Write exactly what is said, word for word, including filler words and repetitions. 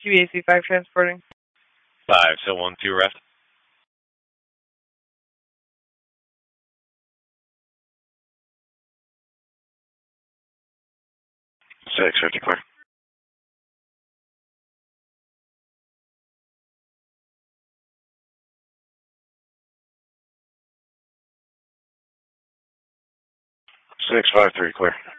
Q A C five transporting. five, so one two rest. six fifty clear. six five three clear.